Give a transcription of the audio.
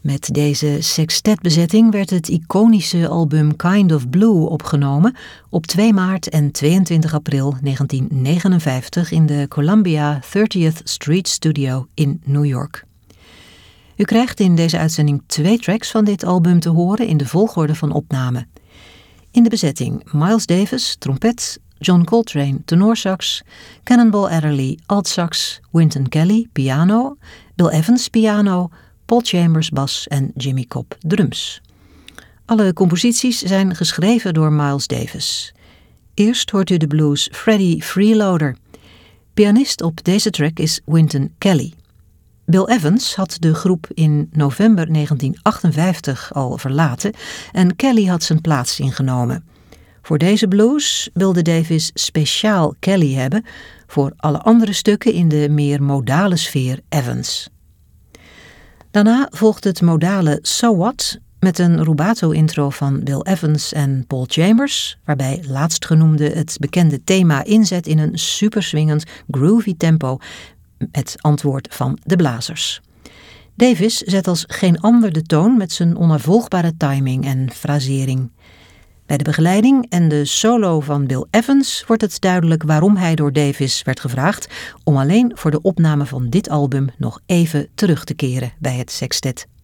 Met deze sextetbezetting werd het iconische album Kind of Blue opgenomen op 2 maart en 22 april 1959 in de Columbia 30th Street Studio in New York. U krijgt in deze uitzending 2 tracks van dit album te horen in de volgorde van opname. In de bezetting Miles Davis, trompet, John Coltrane, tenorsax, Cannonball Adderley, altsax, Wynton Kelly, piano, Bill Evans, piano, Paul Chambers, bas en Jimmy Cobb, drums. Alle composities zijn geschreven door Miles Davis. Eerst hoort u de blues Freddie Freeloader. Pianist op deze track is Wynton Kelly. Bill Evans had de groep in november 1958 al verlaten en Kelly had zijn plaats ingenomen. Voor deze blues wilde Davis speciaal Kelly hebben, voor alle andere stukken in de meer modale sfeer Evans. Daarna volgt het modale So What met een rubato-intro van Bill Evans en Paul Chambers, waarbij laatstgenoemde het bekende thema inzet in een superswingend, groovy tempo met antwoord van de blazers. Davis zet als geen ander de toon met zijn onafvolgbare timing en frasering. Bij de begeleiding en de solo van Bill Evans wordt het duidelijk waarom hij door Davis werd gevraagd om alleen voor de opname van dit album nog even terug te keren bij het sextet.